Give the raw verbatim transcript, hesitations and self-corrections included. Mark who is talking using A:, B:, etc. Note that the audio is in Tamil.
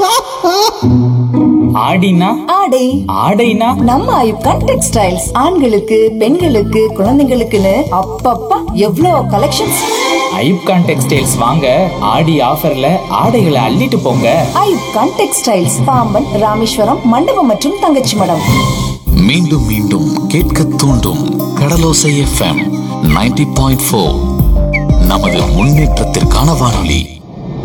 A: ஆடினா
B: ஆடை
A: ஆடைனா
B: நம்ம ஐப்கான் டெக்ஸ்டைல்ஸ் ஆண்களுக்கு பெண்களுக்கு குழந்தைங்களுக்குன்னு அப்பப்பா எவ்வளோ கலெக்ஷன்ஸ்.
A: ஐப்கான் டெக்ஸ்டைல்ஸ் வாங்க ஆடி ஆஃபர்ல ஆடைகளை அள்ளிட்டு போங்க.
B: ஐப்கான் டெக்ஸ்டைல்ஸ் பாம்பன் ராமேஸ்வரம் மண்டபம் மற்றும் தங்கச்சி மடம்.
C: மீண்டும் மீண்டும் கேட்க தூண்டும் கடலோசை எஃப்எம் நைன்டி பாயிண்ட் ஃபோர் நமது முன்னேற்றத்திற்கான வானொலி.